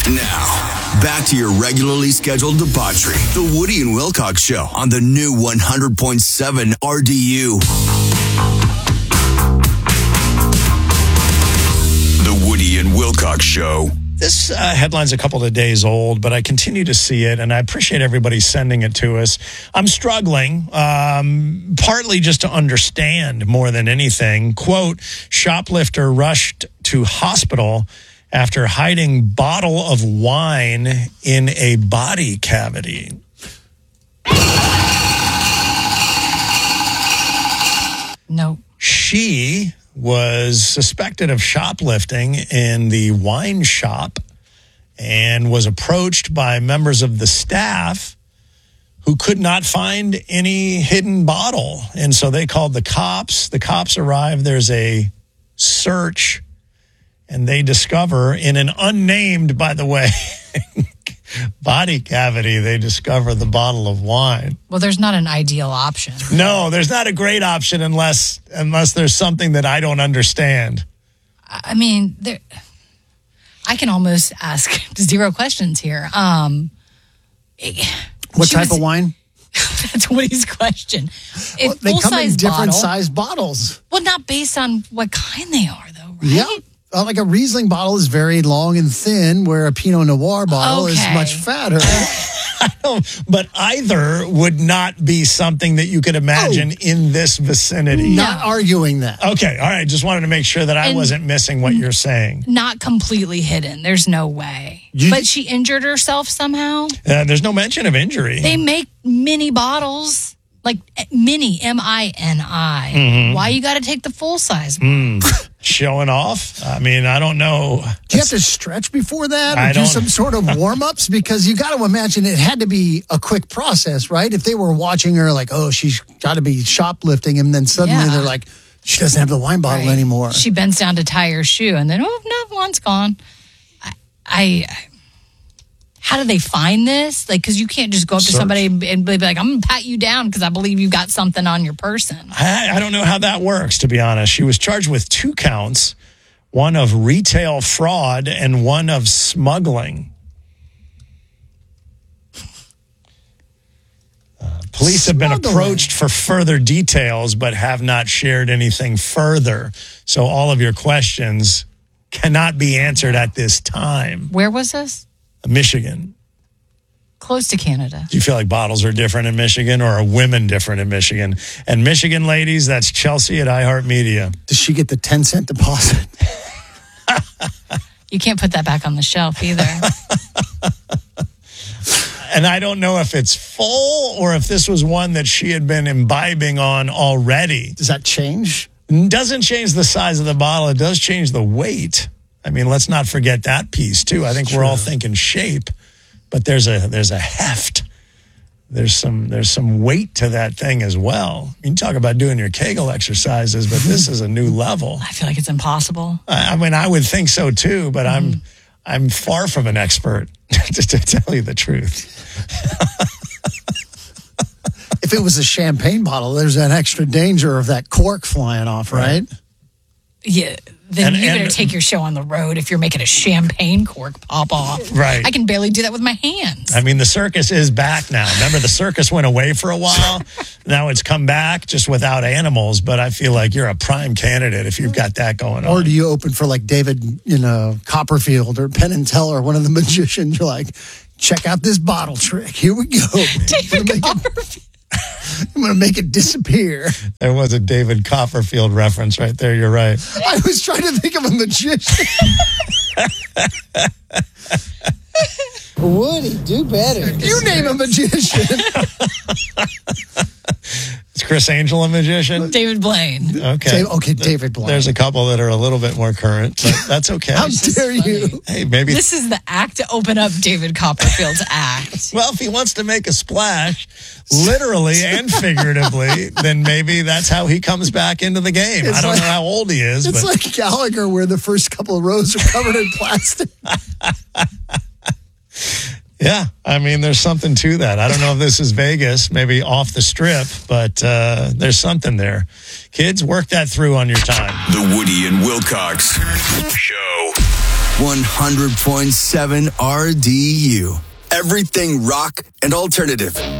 Now, back to your regularly scheduled debauchery. The Woody and Wilcox Show on the new 100.7 RDU. The Woody and Wilcox Show. This headline's a couple of days old, but I continue to see it, and I appreciate everybody sending it to us. I'm struggling, partly just to understand more than anything. Quote, shoplifter rushed to hospital after hiding bottle of wine in a body cavity. No. She was suspected of shoplifting in the wine shop and was approached by members of the staff who could not find any hidden bottle. And so they called the cops. The cops arrive. There's a search, and they discover in an unnamed, by the way, body cavity, they discover the bottle of wine. Well, there's not an ideal option. No, there's not a great option unless there's something that I don't understand. I mean, I can almost ask 0 questions here. What type of wine? That's Woody's question. Well, they come in different size bottles. Well, not based on what kind they are, though, right? Yeah. Like a Riesling bottle is very long and thin, where a Pinot Noir bottle is much fatter. But either would not be something that you could imagine in this vicinity. Not arguing that. Okay, all right. Just wanted to make sure that I wasn't missing what you're saying. Not completely hidden. There's no way. But she injured herself somehow? There's no mention of injury. They make mini bottles. Like mini, M-I-N-I. Mm-hmm. Why you got to take the full size? Showing off? I mean, I don't know. Do you have to stretch before that or do some sort of warm-ups? Because you got to imagine it had to be a quick process, right? If they were watching her like, oh, she's got to be shoplifting, and then suddenly they're like, she doesn't have the wine bottle anymore. She bends down to tie her shoe, and then, oh, no, one's gone. How do they find this? Like, because you can't just go up to somebody and be like, I'm going to pat you down because I believe you've got something on your person. I don't know how that works, to be honest. She was charged with 2 counts, one of retail fraud and one of smuggling. Police have been approached for further details, but have not shared anything further. So all of your questions cannot be answered at this time. Where was this? Michigan. Close to Canada. Do you feel like bottles are different in Michigan, or are women different in Michigan? And Michigan ladies, that's Chelsea at iHeartMedia. Does she get the 10-cent deposit? You can't put that back on the shelf either. And I don't know if it's full or if this was one that she had been imbibing on already. Does that change? Doesn't change the size of the bottle. It does change the weight. I mean, let's not forget that piece, too. I think we're all thinking shape, but there's a heft. There's some weight to that thing as well. You can talk about doing your Kegel exercises, but this is a new level. I feel like it's impossible. I mean, I would think so, too, but I'm far from an expert, just to tell you the truth. If it was a champagne bottle, there's an extra danger of that cork flying off, right? Yeah. Then you better take your show on the road if you're making a champagne cork pop off. Right. I can barely do that with my hands. I mean, the circus is back now. Remember, the circus went away for a while. Now it's come back just without animals. But I feel like you're a prime candidate if you've got that going on. Or do you open for like David, Copperfield or Penn and Teller, one of the magicians? You're like, check out this bottle trick. Here we go. David Copperfield. I'm going to make it disappear. There was a David Copperfield reference right there. You're right. I was trying to think of a magician. Woody, do better. You name a magician. Is Chris Angel a magician? David Blaine. Okay. David Blaine. There's a couple that are a little bit more current, but that's okay. How dare you? Hey, maybe. This is the act to open up David Copperfield's act. Well, if he wants to make a splash, literally and figuratively, then maybe that's how he comes back into the game. I don't know how old he is. It's like Gallagher, where the first couple of rows are covered in plastic. Yeah, I mean, there's something to that. I don't know if this is Vegas, maybe off the strip, but there's something there. Kids, work that through on your time. The Woody and Wilcox Show. 100.7 RDU. Everything rock and alternative.